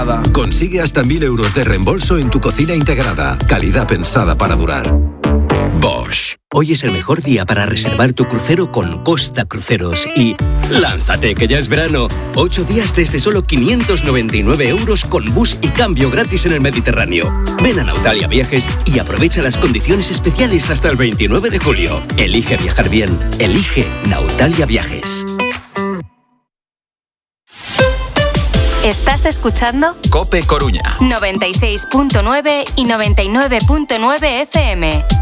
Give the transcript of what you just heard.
Consigue hasta 1.000 euros de reembolso en tu cocina integrada. Calidad pensada para durar. Bosch. Hoy es el mejor día para reservar tu crucero con Costa Cruceros y ¡lánzate que ya es verano! 8 días desde solo 599 euros con bus y cambio gratis en el Mediterráneo. Ven a Nautalia Viajes y aprovecha las condiciones especiales hasta el 29 de julio. Elige viajar bien. Elige Nautalia Viajes. ¿Estás escuchando? COPE Coruña. 96.9 y 99.9 FM.